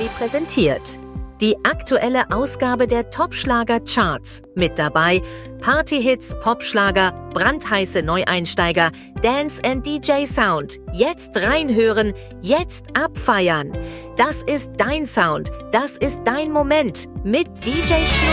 Family präsentiert. Die aktuelle Ausgabe der Top-Schlager-Charts. Mit dabei Partyhits, Popschlager, brandheiße Neueinsteiger, Dance and DJ Sound. Jetzt reinhören, jetzt abfeiern. Das ist dein Sound, das ist dein Moment mit DJ Schnurr.